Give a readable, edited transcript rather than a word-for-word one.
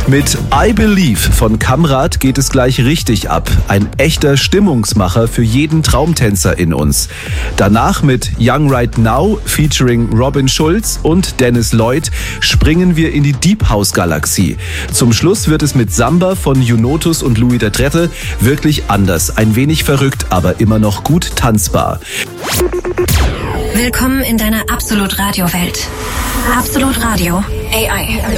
Mit I Believe von Kamrat geht es gleich richtig ab. Ein echter Stimmungsmacher für jeden Traumtänzer in uns. Danach mit Young Right Now featuring Robin Schulz und Dennis Lloyd springen wir in die Deep House Galaxie. Zum Schluss wird es mit Samba von Junotus und Louis der Dritte wirklich anders. Ein wenig verrückt, aber immer noch gut tanzbar. Willkommen in deiner Absolut Radio Welt. Absolut Radio AI.